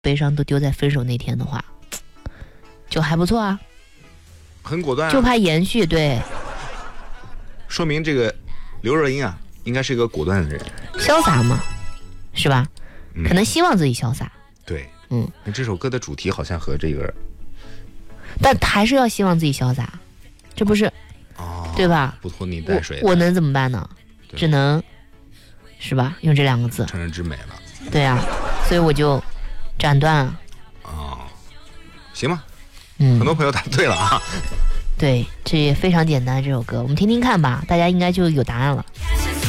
悲伤都丢在分手那天的话，就还不错啊， 很果断啊， 就怕延续。对， 说明这个刘若英啊，应该是一个果断的人， 潇洒嘛，是吧？可能希望自己潇洒。 对，这首歌的主题好像和这个， 但还是要希望自己潇洒，这不是，对吧？ 不拖泥带水的， 我能怎么办呢？只能，是吧？用这2个字， 成人之美了。 对啊，所以我就斩断啊。 行吧，很多朋友答对了啊。 对，这也非常简单，这首歌我们听听看吧，大家应该就有答案了。